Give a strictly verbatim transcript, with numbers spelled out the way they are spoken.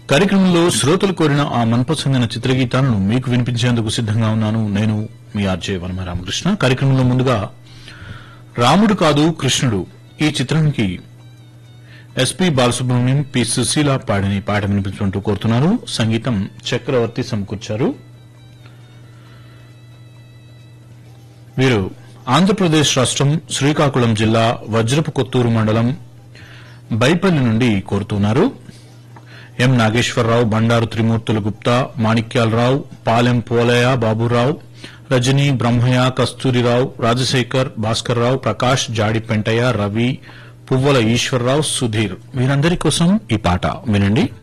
కార్యక్రమంలో శ్రోతలు కోరిన ఆ మనపసందిన చిత్రగీతాలను మీకు వినిపించేందుకు సిద్దంగా ఉన్నాను. నేను మీ ఆర్జే వనమ రామకృష్ణ. కార్యక్రమంలో ముందుగా రాముడు కాదు కృష్ణుడు ఈ చిత్రానికి ఎస్పీ బాలసుబ్రహ్మణ్యం, పి సుశీల పాడిని పాట వినిపించుకుంటూ కోరుతున్నారు. సంగీతం చక్రవర్తి సమకూర్చారు. వీరు ఆంధ్రప్రదేశ్ రాష్టం శ్రీకాకుళం జిల్లా వజ్రపు కొత్తూరు మండలం బైపల్లి నుండి కోరుతున్నారు. ఎం నాగేశ్వరరావు, బండారు త్రిమూర్తుల గుప్తా, మాణిక్యాలరావు, పాలెం పోలయ్య, బాబురావు, రజనీ, బ్రహ్మయ్య, కస్తూరిరావు, రాజశేఖర్, భాస్కర్రావు, ప్రకాష్, జాడి పెంటయ్య, రవి, పువ్వల ఈశ్వరరావు, సుధీర్ వీరందరి కోసం ఈ పాట వినండి.